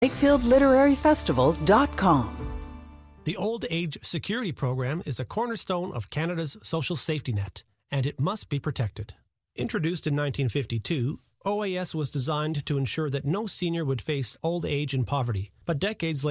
WakefieldLiteraryFestival.com. The Old Age Security Program is a cornerstone of Canada's social safety net, and it must be protected. Introduced in 1952, OAS was designed to ensure that no senior would face old age and poverty, but decades later,